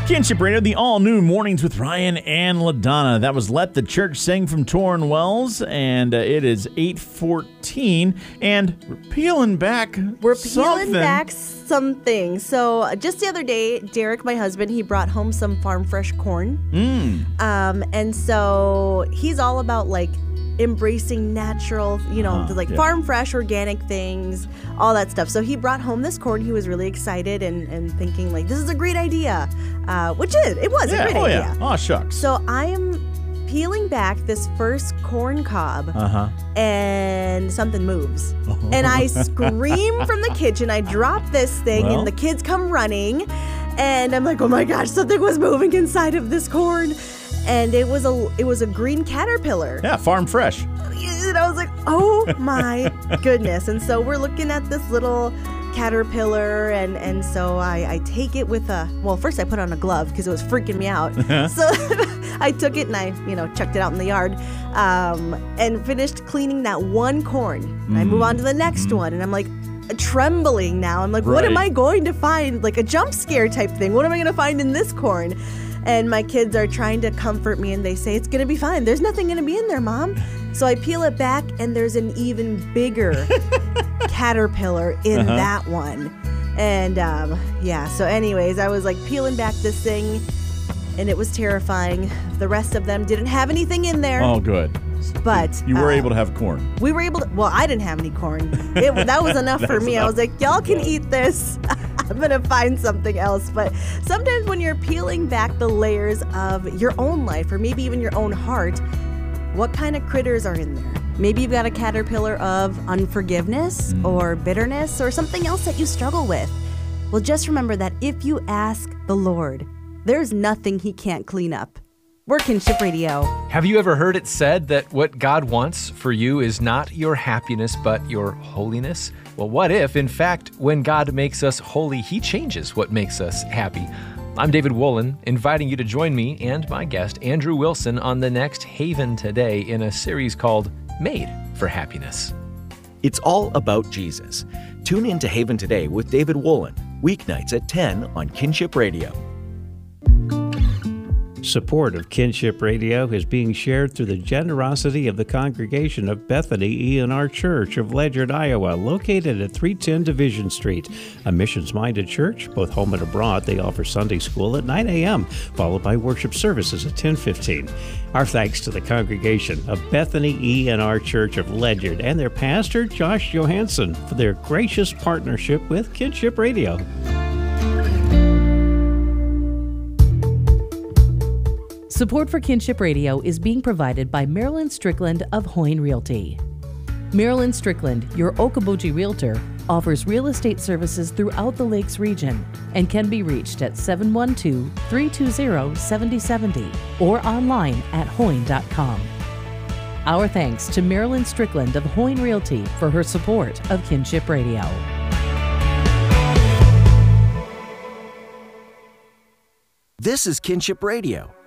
Kinship Radio, the all-new Mornings with Ryan and LaDonna. That was Let the Church Sing from Torrin Wells, and it is 8:14, and we're peeling back something. So just the other day, Derek, my husband, he brought home some farm fresh corn. And so he's all about, like, embracing natural, farm fresh, organic things, all that stuff. So he brought home this corn. He was really excited and thinking, like, this is a great idea, which it was a great idea. Oh, shucks. So I am peeling back this first corn cob, and something moves. And I scream from the kitchen. I drop this thing, and the kids come running. And I'm like, oh my gosh, something was moving inside of this corn. And it was a green caterpillar. Yeah, farm fresh. And I was like, oh my goodness. And so we're looking at this little caterpillar, and so I take it with first I put on a glove because it was freaking me out. So I took it and I, chucked it out in the yard, and finished cleaning that one corn. And I move on to the next one, and I'm like trembling now. I'm like, what am I going to find? Like a jump scare type thing. What am I going to find in this corn? And my kids are trying to comfort me, and they say, it's going to be fine. There's nothing going to be in there, Mom. So I peel it back, and there's an even bigger caterpillar in that one. And, so anyways, I was, like, peeling back this thing, and it was terrifying. The rest of them didn't have anything in there. Oh, good. But you were able to have corn. We were able to. Well, I didn't have any corn. That was enough for me. I was like, y'all can eat this. I'm going to find something else. But sometimes when you're peeling back the layers of your own life, or maybe even your own heart, what kind of critters are in there? Maybe you've got a caterpillar of unforgiveness or bitterness or something else that you struggle with. Well, just remember that if you ask the Lord, there's nothing he can't clean up. We're Kinship Radio. Have you ever heard it said that what God wants for you is not your happiness, but your holiness? Well, what if, in fact, when God makes us holy, he changes what makes us happy? I'm David Woolen, inviting you to join me and my guest, Andrew Wilson, on the next Haven Today in a series called Made for Happiness. It's all about Jesus. Tune in to Haven Today with David Woolen, weeknights at 10 on Kinship Radio. Support of Kinship Radio is being shared through the generosity of the congregation of Bethany ENR Church of Ledyard, Iowa, located at 310 Division Street. A missions-minded church, both home and abroad. They offer Sunday school at 9 a.m., followed by worship services at 10:15. Our thanks to the congregation of Bethany ENR Church of Ledyard and their pastor, Josh Johansson, for their gracious partnership with Kinship Radio. Support for Kinship Radio is being provided by Marilyn Strickland of Hoyne Realty. Marilyn Strickland, your Okoboji Realtor, offers real estate services throughout the Lakes region and can be reached at 712-320-7070 or online at hoyne.com. Our thanks to Marilyn Strickland of Hoyne Realty for her support of Kinship Radio. This is Kinship Radio.